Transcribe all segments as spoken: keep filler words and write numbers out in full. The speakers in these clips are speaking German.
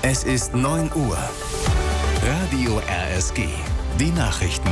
Es ist neun Uhr. Radio R S G. Die Nachrichten.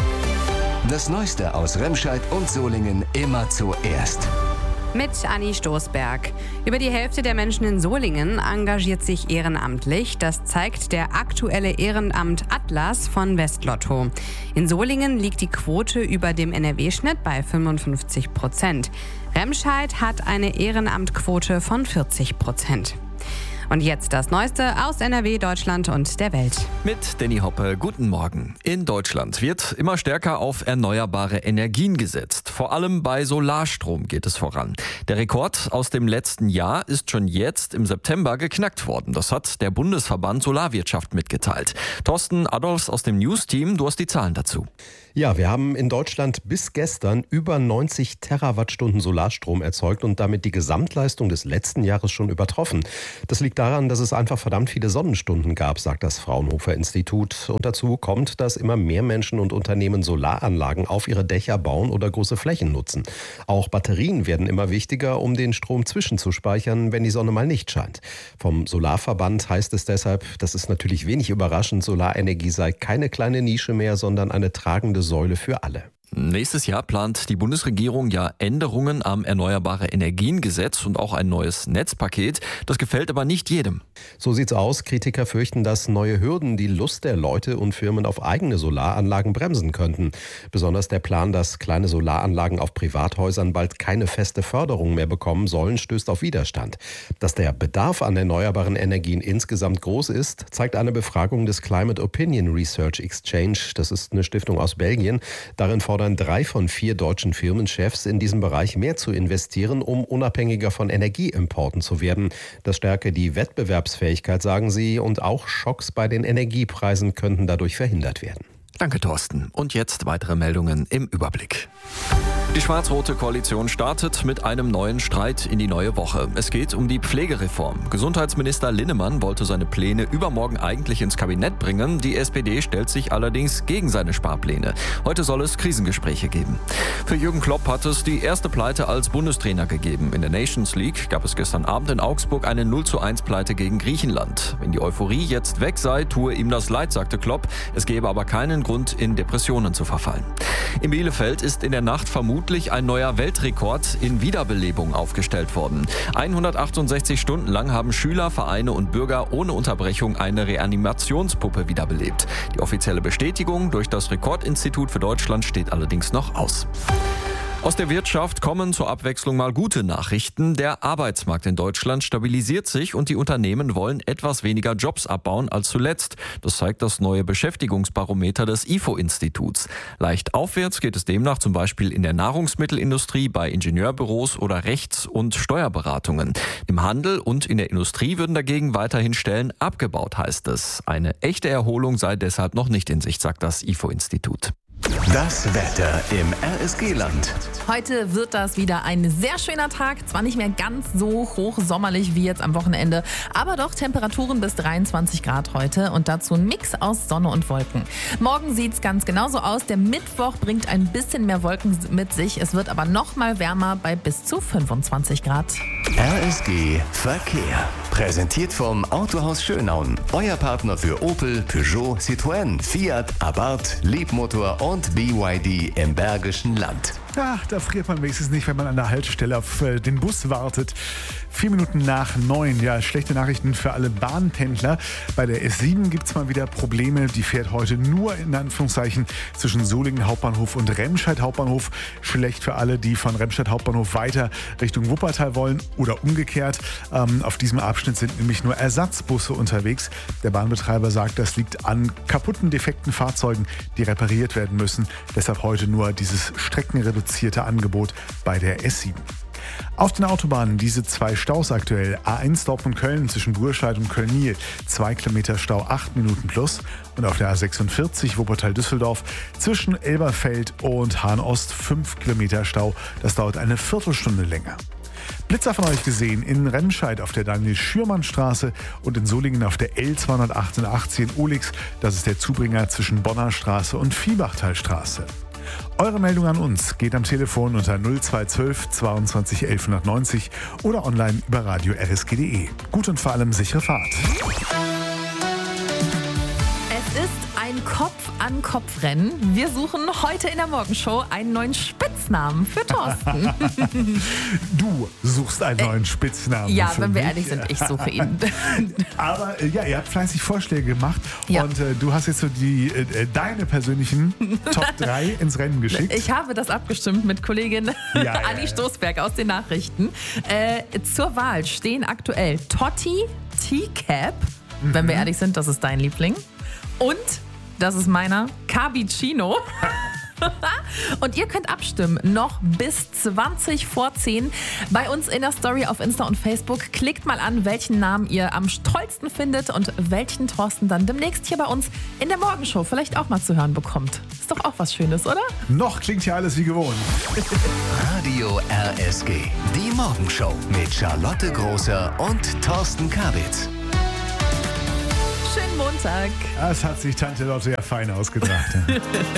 Das Neueste aus Remscheid und Solingen immer zuerst. Mit Anni Stoßberg. Über die Hälfte der Menschen in Solingen engagiert sich ehrenamtlich. Das zeigt der aktuelle Ehrenamt Atlas von Westlotto. In Solingen liegt die Quote über dem N R W-Schnitt bei fünfundfünfzig Prozent. Remscheid hat eine Ehrenamtquote von vierzig Prozent. Und jetzt das Neueste aus N R W, Deutschland und der Welt. Mit Danny Hoppe, guten Morgen. In Deutschland wird immer stärker auf erneuerbare Energien gesetzt. Vor allem bei Solarstrom geht es voran. Der Rekord aus dem letzten Jahr ist schon jetzt im September geknackt worden. Das hat der Bundesverband Solarwirtschaft mitgeteilt. Thorsten Adolfs aus dem News-Team, du hast die Zahlen dazu. Ja, wir haben in Deutschland bis gestern über neunzig Terawattstunden Solarstrom erzeugt und damit die Gesamtleistung des letzten Jahres schon übertroffen. Das liegt daran, dass es einfach verdammt viele Sonnenstunden gab, sagt das Fraunhofer Institut. Und dazu kommt, dass immer mehr Menschen und Unternehmen Solaranlagen auf ihre Dächer bauen oder große Flächen nutzen. Auch Batterien werden immer wichtiger, um den Strom zwischenzuspeichern, wenn die Sonne mal nicht scheint. Vom Solarverband heißt es deshalb, das ist natürlich wenig überraschend, Solarenergie sei keine kleine Nische mehr, sondern eine tragende Säule für alle. Nächstes Jahr plant die Bundesregierung ja Änderungen am Erneuerbare-Energien-Gesetz und auch ein neues Netzpaket. Das gefällt aber nicht jedem. So sieht's aus. Kritiker fürchten, dass neue Hürden die Lust der Leute und Firmen auf eigene Solaranlagen bremsen könnten. Besonders der Plan, dass kleine Solaranlagen auf Privathäusern bald keine feste Förderung mehr bekommen sollen, stößt auf Widerstand. Dass der Bedarf an erneuerbaren Energien insgesamt groß ist, zeigt eine Befragung des Climate Opinion Research Exchange. Das ist eine Stiftung aus Belgien. Darin fordern drei von vier deutschen Firmenchefs, in diesem Bereich mehr zu investieren, um unabhängiger von Energieimporten zu werden. Das stärke die Wettbewerbsfähigkeit, sagen sie, und auch Schocks bei den Energiepreisen könnten dadurch verhindert werden. Danke, Thorsten. Und jetzt weitere Meldungen im Überblick. Die schwarz-rote Koalition startet mit einem neuen Streit in die neue Woche. Es geht um die Pflegereform. Gesundheitsminister Linnemann wollte seine Pläne übermorgen eigentlich ins Kabinett bringen. Die S P D stellt sich allerdings gegen seine Sparpläne. Heute soll es Krisengespräche geben. Für Jürgen Klopp hat es die erste Pleite als Bundestrainer gegeben. In der Nations League gab es gestern Abend in Augsburg eine null zu eins Pleite gegen Griechenland. Wenn die Euphorie jetzt weg sei, tue ihm das leid, sagte Klopp. Es gäbe aber keinen Grund, in Depressionen zu verfallen. In Bielefeld ist in der Nacht vermutlich ein neuer Weltrekord in Wiederbelebung aufgestellt worden. hundertachtundsechzig Stunden lang haben Schüler, Vereine und Bürger ohne Unterbrechung eine Reanimationspuppe wiederbelebt. Die offizielle Bestätigung durch das Rekordinstitut für Deutschland steht allerdings noch aus. Aus der Wirtschaft kommen zur Abwechslung mal gute Nachrichten. Der Arbeitsmarkt in Deutschland stabilisiert sich und die Unternehmen wollen etwas weniger Jobs abbauen als zuletzt. Das zeigt das neue Beschäftigungsbarometer des I F O-Instituts. Leicht aufwärts geht es demnach zum Beispiel in der Nahrungsmittelindustrie, bei Ingenieurbüros oder Rechts- und Steuerberatungen. Im Handel und in der Industrie würden dagegen weiterhin Stellen abgebaut, heißt es. Eine echte Erholung sei deshalb noch nicht in Sicht, sagt das I F O-Institut. Das Wetter im R S G-Land. Heute wird das wieder ein sehr schöner Tag. Zwar nicht mehr ganz so hochsommerlich wie jetzt am Wochenende, aber doch Temperaturen bis dreiundzwanzig Grad heute und dazu ein Mix aus Sonne und Wolken. Morgen sieht es ganz genauso aus. Der Mittwoch bringt ein bisschen mehr Wolken mit sich. Es wird aber noch mal wärmer bei bis zu fünfundzwanzig Grad. R S G Verkehr. Präsentiert vom Autohaus Schönauen. Euer Partner für Opel, Peugeot, Citroën, Fiat, Abarth, Leapmotor und B Y D im Bergischen Land. Ach, da friert man wenigstens nicht, wenn man an der Haltestelle auf äh, den Bus wartet. Vier Minuten nach neun. Ja, schlechte Nachrichten für alle Bahnpendler. Bei der S sieben gibt es mal wieder Probleme. Die fährt heute nur in Anführungszeichen zwischen Solingen Hauptbahnhof und Remscheid Hauptbahnhof. Schlecht für alle, die von Remscheid Hauptbahnhof weiter Richtung Wuppertal wollen oder umgekehrt. Ähm, auf diesem Abschnitt sind nämlich nur Ersatzbusse unterwegs. Der Bahnbetreiber sagt, das liegt an kaputten, defekten Fahrzeugen, die repariert werden müssen. Deshalb heute nur dieses streckenreduzierte Angebot bei der S sieben. Auf den Autobahnen diese zwei Staus aktuell. A eins Dortmund-Köln zwischen Burscheid und Köln-Niel. Zwei Kilometer Stau, acht Minuten plus. Und auf der A sechsundvierzig Wuppertal-Düsseldorf zwischen Elberfeld und Hahn-Ost fünf Kilometer Stau. Das dauert eine Viertelstunde länger. Blitzer von euch gesehen in Remscheid auf der Daniel-Schürmann-Straße und in Solingen auf der L zweihundertachtundachtzig in Olix. Das ist der Zubringer zwischen Bonner Straße und Viehbachtalstraße. Eure Meldung an uns geht am Telefon unter null zwei zwölf zweiundzwanzig elf neunzig oder online über radio r s g punkt d e. Gut und vor allem sichere Fahrt. Kopf-an-Kopf-Rennen. Wir suchen heute in der Morgenshow einen neuen Spitznamen für Thorsten. Du suchst einen neuen Spitznamen. Ja, für wenn wir mich. ehrlich sind, ich suche ihn. Aber äh, ja, ihr habt fleißig Vorschläge gemacht Ja. und äh, du hast jetzt so die äh, deine persönlichen Top drei ins Rennen geschickt. Ich habe das abgestimmt mit Kollegin Ja, ja, Anni ja. Stoßberg aus den Nachrichten. Äh, zur Wahl stehen aktuell Totti, T-Cap, wenn wir ehrlich sind, das ist dein Liebling. Und, das ist meiner, Cabicino. Und ihr könnt abstimmen, noch bis zwanzig vor zehn bei uns in der Story auf Insta und Facebook. Klickt mal an, welchen Namen ihr am tollsten findet und welchen Thorsten dann demnächst hier bei uns in der Morgenshow vielleicht auch mal zu hören bekommt. Ist doch auch was Schönes, oder? Noch klingt ja alles wie gewohnt. Radio R S G. Die Morgenshow mit Charlotte Großer und Thorsten Kabitz. Schönen Montag. Das hat sich Tante Lotte ja fein ausgedacht.